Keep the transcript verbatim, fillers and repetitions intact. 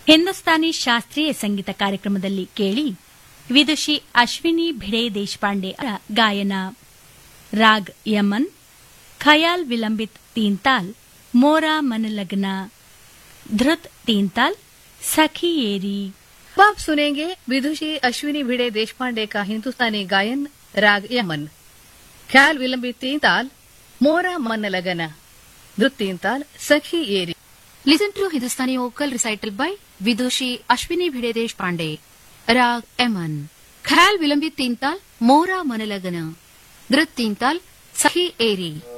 ಹಿಂದೂಸ್ತಾನಿ ಶಾಸ್ತ್ರೀಯ ಸಂಗೀತ ಕಾರ್ಯಕ್ರಮದಲ್ಲಿ ಕೇಳಿ ವಿದುಷಿ ಅಶ್ವಿನಿ ಭಿಡೆ ದೇಶಪಾಂಡೆ ಅವರ ಗಾಯನ. ರಾಗ್ ಯಮನ್, ಖಯಾಲ್ ವಿಲಂಬಿತ್ ತೀನ್ತಾಲ್, ಮೋರಾ ಮನ ಲಗ್ನ, ಧೃತ್ तीनताल, सखी एरी. अब आप सुनेंगे विदुषी अश्विनी भिड़े देशपांडे का हिंदुस्तानी गायन राग यमन, ख्याल विलंबित तीन ताल, मोरा मन लगन, धृत तीन ताल, सखी एरी. Listen to Hindustani vocal recital by Vidushi Ashwini Bhide Deshpande. Rag Yaman, ख्याल विलंबित तीन ताल, मोरा मन लगन, धृत तीन ताल, सखी एरी.